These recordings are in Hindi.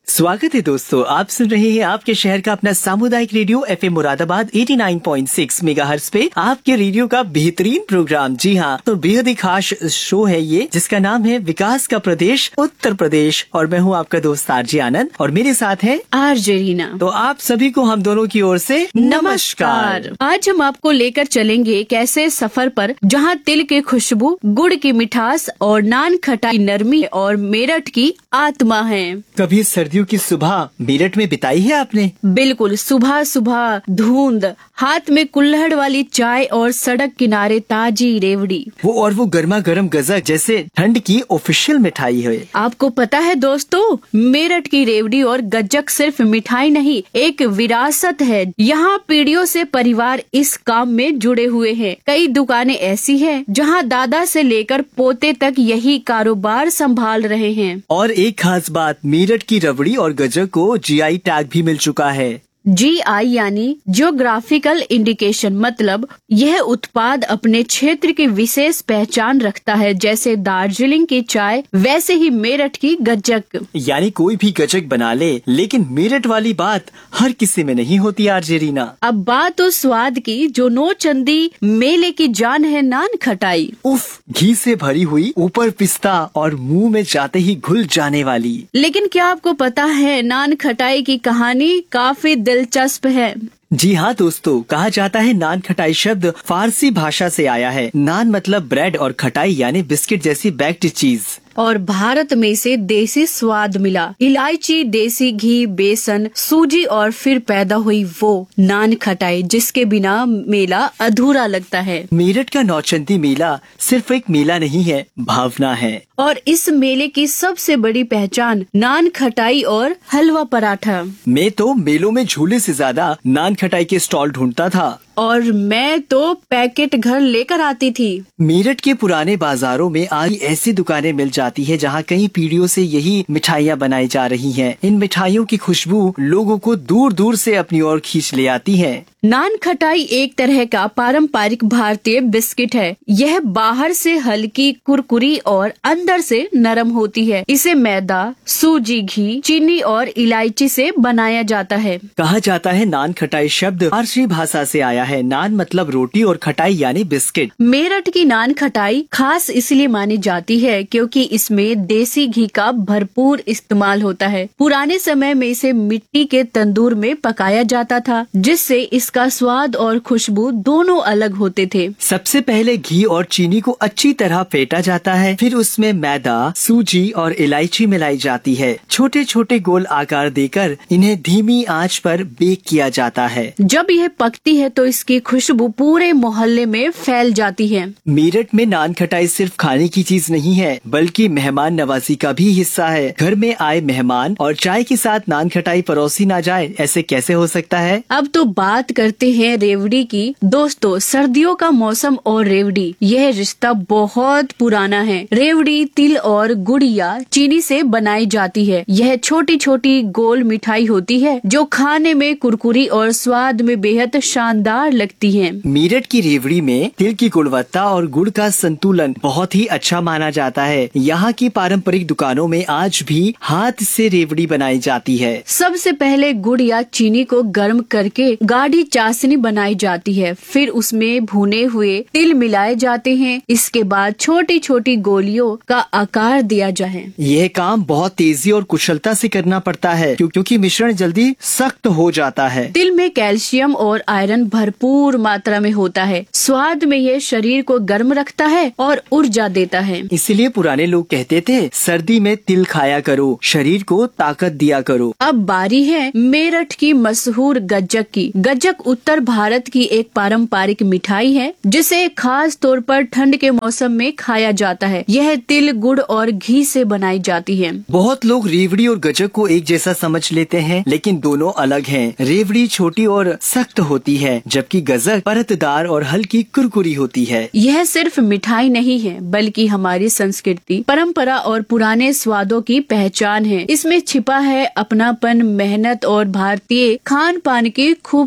स्वागत है दोस्तों, आप सुन रहे हैं आपके शहर का अपना सामुदायिक रेडियो एफएम मुरादाबाद 89.6 मेगाहर्ट्ज पे आपके रेडियो का बेहतरीन प्रोग्राम। जी हाँ, तो बेहद ही खास शो है ये, जिसका नाम है विकास का प्रदेश उत्तर प्रदेश। और मैं हूँ आपका दोस्त आरजे आनंद और मेरे साथ है आरजे रीना। तो आप सभी को हम दोनों की ओर से नमस्कार। आज हम आपको लेकर चलेंगे एक ऐसे सफर पर जहाँ तिल की खुशबू, गुड़ की मिठास और नान खटाई नरमी और मेरठ की आत्मा है। कभी सर्दियों की सुबह मेरठ में बिताई है आपने? बिल्कुल, सुबह सुबह धुंध, हाथ में कुल्हड़ वाली चाय और सड़क किनारे ताजी रेवड़ी, वो गर्मा गर्म गजक जैसे ठंड की ऑफिशियल मिठाई है। आपको पता है दोस्तों, मेरठ की रेवड़ी और गज्जक सिर्फ मिठाई नहीं, एक विरासत है। यहाँ पीढ़ियों से परिवार इस काम में जुड़े हुए हैं। कई दुकानें ऐसी हैं जहाँ दादा से लेकर पोते तक यही कारोबार संभाल रहे हैं। और एक खास बात, मेरठ की रबड़ी और गजक को जीआई टैग भी मिल चुका है। GI यानी जियोग्राफिकल इंडिकेशन, मतलब यह उत्पाद अपने क्षेत्र की विशेष पहचान रखता है। जैसे दार्जिलिंग की चाय, वैसे ही मेरठ की गज्जक। यानी कोई भी गजक बना ले, लेकिन मेरठ वाली बात हर किसी में नहीं होती आरजे रीना। अब बात उस स्वाद की जो नौचंदी मेले की जान है, नान खटाई। उफ, घी से भरी हुई, ऊपर पिस्ता और मुंह में जाते ही घुल जाने वाली। लेकिन क्या आपको पता है, नान खटाई की कहानी काफी दिलचस्प है। जी हाँ दोस्तों, कहा जाता है नान खटाई शब्द फारसी भाषा से आया है। नान मतलब ब्रेड और खटाई यानी बिस्किट जैसी बेक्ड चीज। और भारत में से देसी स्वाद मिला, इलायची, देसी घी, बेसन, सूजी और फिर पैदा हुई वो नान खटाई, जिसके बिना मेला अधूरा लगता है। मेरठ का नौचंदी मेला सिर्फ एक मेला नहीं है, भावना है। और इस मेले की सबसे बड़ी पहचान नान खटाई और हलवा पराठा। मैं तो मेलों में झूले से ज्यादा नान खटाई के स्टॉल ढूंढता था। और मैं तो पैकेट घर लेकर आती थी। मेरठ के पुराने बाजारों में आज ऐसी दुकानें मिल जाती है जहां कई पीढ़ियों से यही मिठाइयां बनाई जा रही हैं। इन मिठाइयों की खुशबू लोगों को दूर दूर से अपनी ओर खींच ले आती है। नान खटाई एक तरह का पारंपरिक भारतीय बिस्किट है। यह बाहर से हल्की, कुरकुरी और अंदर से नरम होती है। इसे मैदा, सूजी, घी, चीनी और इलायची से बनाया जाता है। कहा जाता है नान खटाई शब्द फारसी भाषा से आया है। नान मतलब रोटी और खटाई यानी बिस्किट। मेरठ की नान खटाई खास इसलिए मानी जाती है क्योंकि इसमें देसी घी का भरपूर इस्तेमाल होता है। पुराने समय में इसे मिट्टी के तंदूर में पकाया जाता था, जिससे इसका स्वाद और खुशबू दोनों अलग होते थे। सबसे पहले घी और चीनी को अच्छी तरह फेंटा जाता है, फिर उसमें मैदा, सूजी और इलायची मिलाई जाती है। छोटे छोटे गोल आकार देकर इन्हें धीमी आंच पर बेक किया जाता है। जब यह पकती है तो इसकी खुशबू पूरे मोहल्ले में फैल जाती है। मेरठ में नान खटाई सिर्फ खाने की चीज नहीं है, बल्कि मेहमान नवाजी का भी हिस्सा है। घर में आए मेहमान और चाय के साथ नान खटाई परोसी ना जाए, ऐसे कैसे हो सकता है। अब तो बात करते हैं रेवड़ी की। दोस्तों, सर्दियों का मौसम और रेवड़ी, यह रिश्ता बहुत पुराना है। रेवड़ी तिल और गुड़ या चीनी से बनाई जाती है। यह छोटी छोटी गोल मिठाई होती है जो खाने में कुरकुरी और स्वाद में बेहद शानदार लगती है। मेरठ की रेवड़ी में तिल की गुणवत्ता और गुड़ का संतुलन बहुत ही अच्छा माना जाता है। यहाँ की पारंपरिक दुकानों में आज भी हाथ से रेवड़ी बनाई जाती है। सबसे पहले गुड़ या चीनी को गर्म करके गाढ़ी चाशनी बनाई जाती है, फिर उसमें भुने हुए तिल मिलाए जाते हैं। इसके बाद छोटी छोटी गोलियों का आकार दिया जाए। यह काम बहुत तेजी और कुशलता से करना पड़ता है क्योंकि मिश्रण जल्दी सख्त हो जाता है। तिल में कैल्शियम और आयरन भरपूर मात्रा में होता है। स्वाद में यह शरीर को गर्म रखता है और ऊर्जा देता है। इसीलिए पुराने लोग कहते थे, सर्दी में तिल खाया करो, शरीर को ताकत दिया करो। अब बारी है मेरठ की मशहूर गज्जक की। गज्जक उत्तर भारत की एक पारंपरिक मिठाई है, जिसे खास तौर पर ठंड के मौसम में खाया जाता है। यह तिल, गुड़ और घी से बनाई जाती है। बहुत लोग रेवड़ी और गज्जक को एक जैसा समझ लेते हैं, लेकिन दोनों अलग हैं। रेवड़ी छोटी और सख्त होती है, जबकि गज्जक परतदार और हल्की कुरकुरी होती है। यह सिर्फ मिठाई नहीं है, बल्कि हमारी संस्कृति, परंपरा और पुराने स्वादों की पहचान है। इसमें छिपा है अपनापन, मेहनत और भारतीय खान पान की खूबसूरत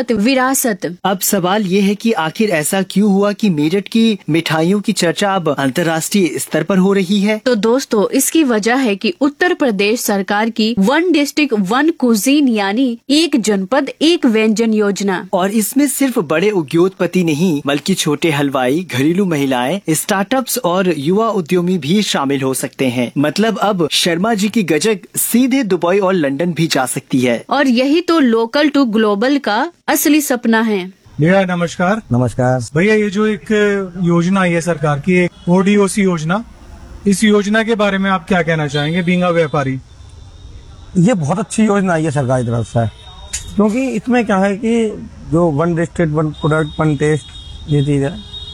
विरासत। अब सवाल ये है कि आखिर ऐसा क्यों हुआ कि मेरठ की मिठाइयों की चर्चा अब अंतर्राष्ट्रीय स्तर पर हो रही है? तो दोस्तों, इसकी वजह है कि उत्तर प्रदेश सरकार की 1 डिस्ट्रिक्ट 1 कुजीन यानी एक जनपद एक व्यंजन योजना। और इसमें सिर्फ बड़े उद्योगपति नहीं बल्कि छोटे हलवाई, घरेलू महिलाएं, स्टार्टअप्स और युवा उद्यमी भी शामिल हो सकते हैं। मतलब अब शर्मा जी की गजक सीधे दुबई और लंदन भी जा सकती है। और यही तो लोकल टू ग्लोबल का असली सपना है। भैया नमस्कार। नमस्कार भैया, ये जो एक योजना आई है सरकार की, एक ओडीओसी योजना, इस योजना के बारे में आप क्या कहना चाहेंगे बीइंग अ व्यापारी? ये बहुत अच्छी योजना आई है सरकार की तरफ से, क्योंकि इसमें क्या है कि जो 1 डिस्ट्रिक्ट 1 प्रोडक्ट 1 टेस्ट ये चीज है,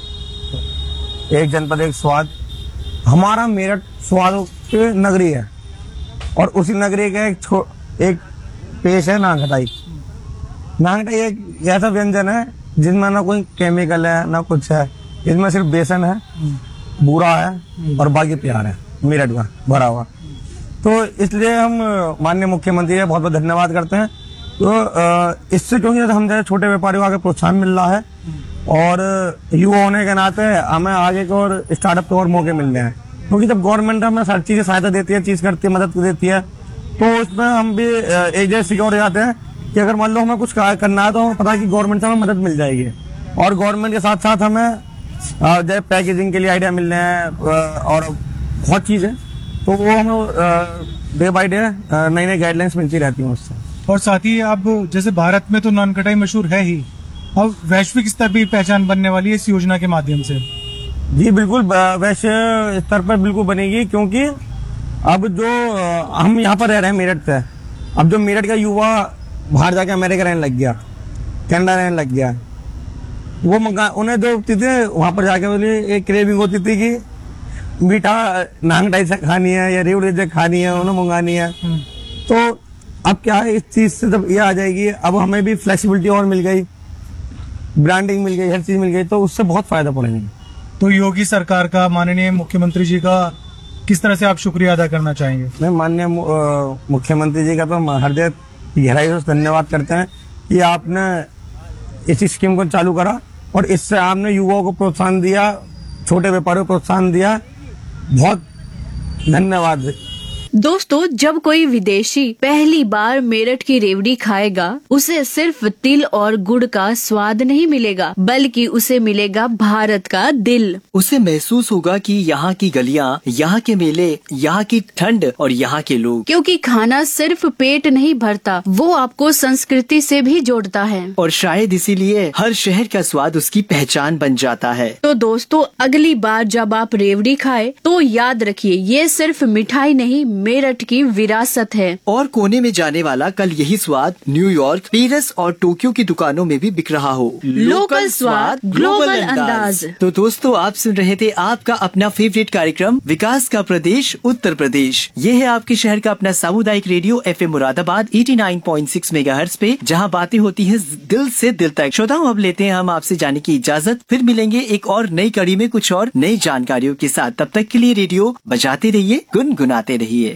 एक जनपद एक स्वाद। हमारा मेरठ स्वादों की नगरी है और उसी नगरी का एक पेश है नानखटाई। नानखटाई एक ऐसा व्यंजन है जिसमें ना कोई केमिकल है ना कुछ है, इसमें सिर्फ बेसन है, बूरा है और बाकी प्यार है मेरठ का भरा हुआ। तो इसलिए हम माननीय मुख्यमंत्री का बहुत बहुत धन्यवाद करते हैं। तो इससे क्योंकि हम जैसे छोटे व्यापारियों को आगे प्रोत्साहन मिल रहा है और युवा होने के नाते हमें आगे को और स्टार्टअप के और मौके मिल रहे हैं, क्योंकि जब गवर्नमेंट हमें हर चीज सहायता देती है, चीज करती है, मदद देती है, तो उसमें हम भी एक जैसे सिक्योर हो जाते हैं कि अगर मान लो हमें कुछ करना है तो हमें पता है कि गवर्नमेंट से हमें मदद मिल जाएगी। और गवर्नमेंट के साथ साथ हमें जैसे पैकेजिंग के लिए आइडिया मिल रहे हैं और बहुत चीजें, तो वो हमें डे बाय डे नई नई गाइडलाइंस मिलती रहती हैं उससे। और साथ ही अब जैसे भारत में तो नानखटाई मशहूर है ही, अब वैश्विक स्तर पर पहचान बनने वाली है इस योजना के माध्यम से। जी बिल्कुल, वैश्विक स्तर पर बिल्कुल बनेगी, क्योंकि अब जो हम यहाँ पर रह रहे हैं मेरठ से, अब जो मेरठ का युवा बाहर जाके अमेरिका रहने लग गया, कनाडा रहने लग गया, वो उन्हें जो चीजें वहां पर जाके बोले एक क्रेविंग होती थी कि मीठा नानखटाई से खानी है या रेवड़ी से खानी है, उन्हें मंगानी है। तो अब क्या है, इस चीज से जब ये आ जाएगी, अब हमें भी फ्लेक्सिबिलिटी और मिल गई, ब्रांडिंग मिल गई, हर चीज मिल गई, तो उससे बहुत फायदा पड़ेगा। तो योगी सरकार का, माननीय मुख्यमंत्री जी का किस तरह से आप शुक्रिया अदा करना चाहेंगे? मैं माननीय मुख्यमंत्री जी का तो हृदय गहराई से धन्यवाद करते हैं कि आपने इस स्कीम को चालू करा और इससे आपने युवाओं को प्रोत्साहन दिया, छोटे व्यापारियों को प्रोत्साहन दिया। बहुत धन्यवाद। दोस्तों, जब कोई विदेशी पहली बार मेरठ की रेवड़ी खाएगा, उसे सिर्फ तिल और गुड़ का स्वाद नहीं मिलेगा, बल्कि उसे मिलेगा भारत का दिल। उसे महसूस होगा कि यहाँ की गलियाँ, यहाँ के मेले, यहाँ की ठंड और यहाँ के लोग। क्योंकि खाना सिर्फ पेट नहीं भरता, वो आपको संस्कृति से भी जोड़ता है और शायद इसीलिए हर शहर का स्वाद उसकी पहचान बन जाता है। तो दोस्तों, अगली बार जब आप रेवड़ी खाए तो याद रखिए, ये सिर्फ मिठाई नहीं, मेरठ की विरासत है। और कोने में जाने वाला कल यही स्वाद न्यूयॉर्क, पेरिस और टोक्यो की दुकानों में भी बिक रहा हो। लोकल स्वाद, ग्लोबल अंदाज। तो दोस्तों, आप सुन रहे थे आपका अपना फेवरेट कार्यक्रम विकास का प्रदेश उत्तर प्रदेश। ये है आपके शहर का अपना सामुदायिक रेडियो FM मुरादाबाद 89.6 मेगाहर्ट्ज पे, जहाँ बातें होती हैं दिल से दिल तक। श्रोताओं, अब लेते हैं हम आपसे जाने की इजाजत। फिर मिलेंगे एक और नई कड़ी में कुछ और नई जानकारियों के साथ। तब तक के लिए रेडियो बजाते रहिए, गुनगुनाते रहिए।